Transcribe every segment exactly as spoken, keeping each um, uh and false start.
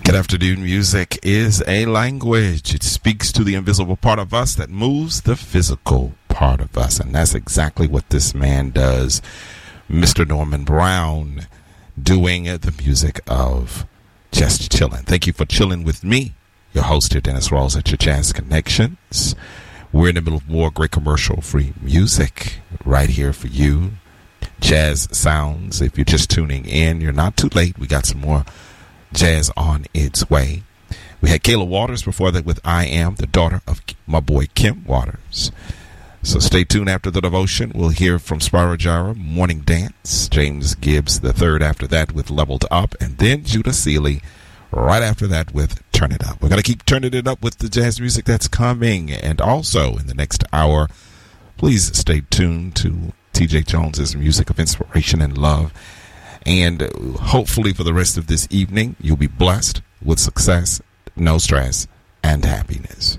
Good afternoon. Music is a language. It speaks to the invisible part of us that moves the physical part of us. And that's exactly what this man does. Mister Norman Brown doing the music of Just Chillin'. Thank you for chilling with me, your host here, Dennis Rawls at your Jazz Connections. We're in the middle of more great commercial-free music right here for you. Jazz sounds. If you're just tuning in, you're not too late. We got some more jazz on its way. We had Kayla Waters before that with I Am, the daughter of my boy Kim Waters. So stay tuned after the devotion. We'll hear from Spyro Gyra, Morning Dance. James Gibbs the third after that with Leveled Up. And then Judah Seeley right after that with Turn It Up. We're going to keep turning it up with the jazz music that's coming. And also in the next hour, please stay tuned to T J Jones's Music of Inspiration and Love. And hopefully for the rest of this evening, you'll be blessed with success, no stress, and happiness.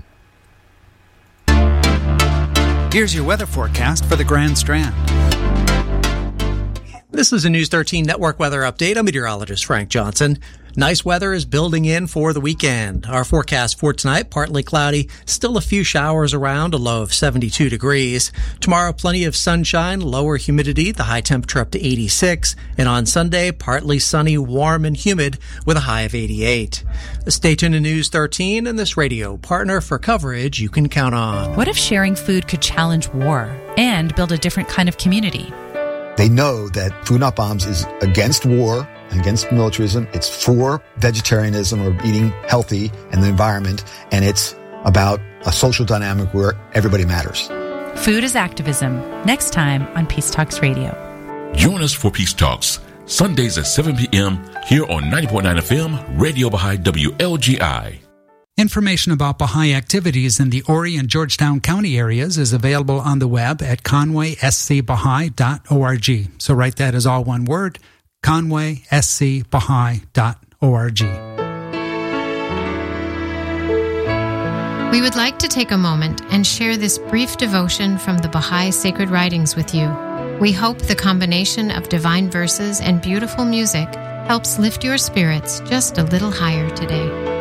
Here's your weather forecast for the Grand Strand. This is a News thirteen Network weather update. I'm meteorologist Frank Johnson. Nice weather is building in for the weekend. Our forecast for tonight, partly cloudy, still a few showers around, a low of seventy-two degrees. Tomorrow, plenty of sunshine, lower humidity, the high temperature up to eighty-six. And on Sunday, partly sunny, warm, and humid with a high of eighty-eight. Stay tuned to News thirteen and this radio partner for coverage you can count on. What if sharing food could challenge war and build a different kind of community? They know that Food Not Bombs is against war and against militarism. It's for vegetarianism or eating healthy and the environment. And it's about a social dynamic where everybody matters. Food is Activism, next time on Peace Talks Radio. Join us for Peace Talks, Sundays at seven p.m. here on ninety point nine F M, Radio Baha'i W L G I. Information about Baha'i activities in the Horry and Georgetown County areas is available on the web at conway s c baha'i dot org. So write that as all one word, conway s c baha'i dot org. We would like to take a moment and share this brief devotion from the Baha'i Sacred Writings with you. We hope the combination of divine verses and beautiful music helps lift your spirits just a little higher today.